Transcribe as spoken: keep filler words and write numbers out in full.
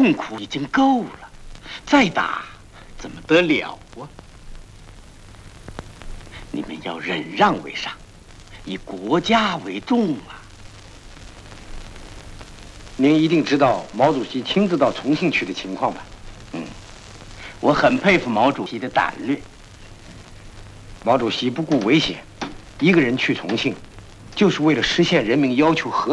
痛苦已经够了，再打怎么得了啊？你们要忍让为上，以国家为重啊！ 您一定知道毛主席亲自到重庆去的情况吧？ 嗯，我很佩服毛主席的胆略。 毛主席不顾危险，一个人去重庆，就是为了实现人民要求和。